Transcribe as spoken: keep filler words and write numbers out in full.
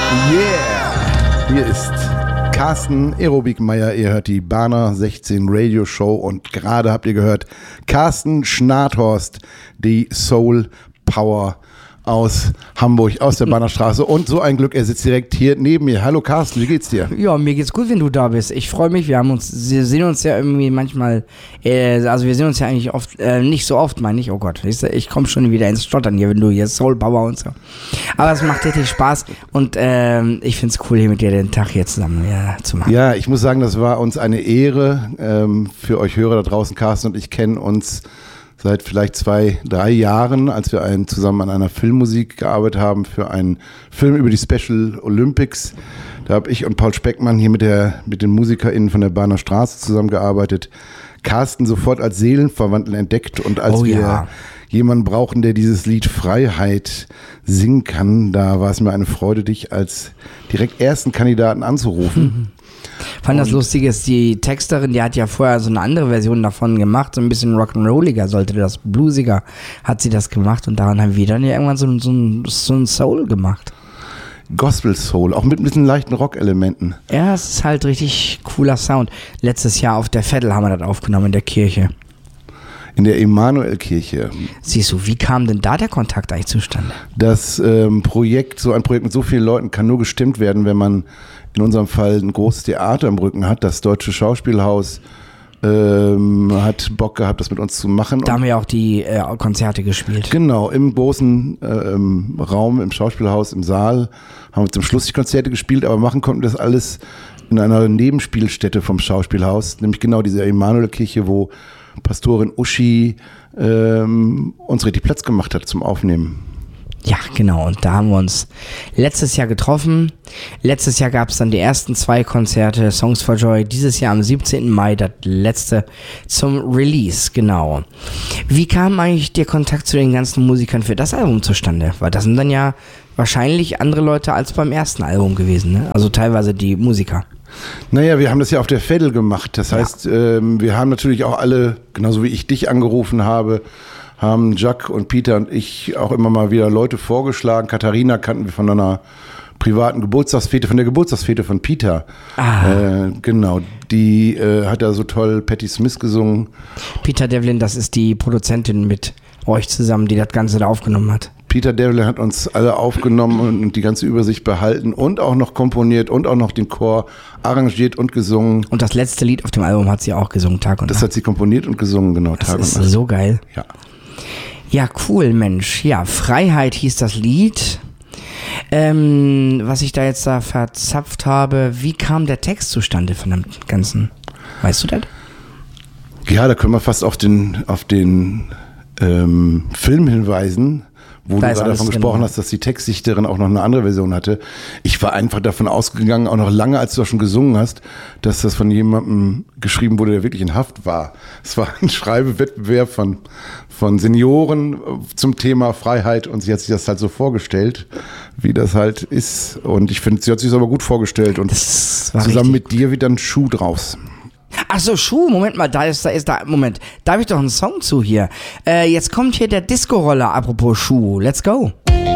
Yeah! Hier ist Carsten Aerobikmeier. Ihr hört die Bahner sechzehn Radio Show und gerade habt ihr gehört Carsten Schnathorst, die Soul Power aus Hamburg, aus der Bahnerstraße. Und so ein Glück, er sitzt direkt hier neben mir. Hallo Carsten, wie geht's dir? Ja, mir geht's gut, wenn du da bist. Ich freue mich, wir haben uns, wir sehen uns ja irgendwie manchmal, äh, also wir sehen uns ja eigentlich oft, äh, nicht so oft, meine ich, oh Gott, weißt du, ich komme schon wieder ins Stottern hier, wenn du hier Soul Power und so. Aber es macht richtig Spaß und ähm, ich find's cool, hier mit dir den Tag hier zusammen ja, zu machen. Ja, ich muss sagen, das war uns eine Ehre ähm, für euch Hörer da draußen. Carsten und ich kennen uns seit vielleicht zwei, drei Jahren, als wir ein, zusammen an einer Filmmusik gearbeitet haben für einen Film über die Special Olympics. Da habe ich und Paul Speckmann hier mit, der, mit den MusikerInnen von der Bahner Straße zusammengearbeitet. Carsten sofort als Seelenverwandten entdeckt und als oh, wir ja. jemanden brauchten, der dieses Lied Freiheit singen kann, da war es mir eine Freude, dich als direkt ersten Kandidaten anzurufen. Mhm. Fand das Lustige ist, die Texterin, die hat ja vorher so eine andere Version davon gemacht, so ein bisschen rock'n'rolliger, sollte das, bluesiger, hat sie das gemacht und daran haben wir dann ja irgendwann so, so, so ein Soul gemacht. Gospel Soul, auch mit ein bisschen leichten Rock-Elementen. Ja, es ist halt richtig cooler Sound. Letztes Jahr auf der Veddel haben wir das aufgenommen in der Kirche. In der Emanuelkirche. Siehst du, wie kam denn da der Kontakt eigentlich zustande? Das ähm, Projekt, so ein Projekt mit so vielen Leuten kann nur gestemmt werden, wenn man in unserem Fall ein großes Theater im Rücken hat. Das Deutsche Schauspielhaus ähm, hat Bock gehabt, das mit uns zu machen. Da haben wir ja auch die äh, Konzerte gespielt. Genau, im großen ähm, Raum, im Schauspielhaus, im Saal haben wir zum Schluss die Konzerte gespielt, aber machen konnten wir das alles in einer Nebenspielstätte vom Schauspielhaus, nämlich genau diese Emanuelkirche, wo Pastorin Uschi ähm, uns richtig Platz gemacht hat zum Aufnehmen. Ja, genau. Und da haben wir uns letztes Jahr getroffen. Letztes Jahr gab es dann die ersten zwei Konzerte, Songs for Joy. Dieses Jahr am siebzehnten Mai, das letzte zum Release, genau. Wie kam eigentlich der Kontakt zu den ganzen Musikern für das Album zustande? Weil das sind dann ja wahrscheinlich andere Leute als beim ersten Album gewesen, ne? Also teilweise die Musiker. Naja, wir haben das ja auf der Veddel gemacht. Das heißt, ja. ähm, wir haben natürlich auch alle, genauso wie ich dich angerufen habe, haben Jack und Peter und ich auch immer mal wieder Leute vorgeschlagen. Katharina kannten wir von einer privaten Geburtstagsfete, von der Geburtstagsfete von Peter. Ah. Äh, genau, die äh, hat ja so toll Patti Smith gesungen. Peter Devlin, das ist die Produzentin mit euch zusammen, die das Ganze da aufgenommen hat. Peter Devlin hat uns alle aufgenommen und die ganze Übersicht behalten und auch noch komponiert und auch noch den Chor arrangiert und gesungen. Und das letzte Lied auf dem Album hat sie auch gesungen, Tag und Nacht. Das hat sie komponiert und gesungen, genau, das Tag und ist Nacht. So geil. Ja. Ja, cool, Mensch. Ja, Freiheit hieß das Lied. Ähm, was ich da jetzt da verzapft habe, wie kam der Text zustande von dem Ganzen? Weißt du das? Ja, da können wir fast auf den, auf den ähm, Film hinweisen, wo da du gerade davon gesprochen hast, dass die Textdichterin auch noch eine andere Version hatte. Ich war einfach davon ausgegangen, auch noch lange, als du das schon gesungen hast, dass das von jemandem geschrieben wurde, der wirklich in Haft war. Es war ein Schreibewettbewerb von, von Senioren zum Thema Freiheit und sie hat sich das halt so vorgestellt, wie das halt ist. Und ich finde, sie hat sich das aber gut vorgestellt und zusammen mit dir wird dann ein Schuh draus. Ach so, Schuh, Moment mal, da ist, da ist, da, Moment, da habe ich doch einen Song zu hier. Äh, jetzt kommt hier der Disco-Roller, apropos Schuh, let's go.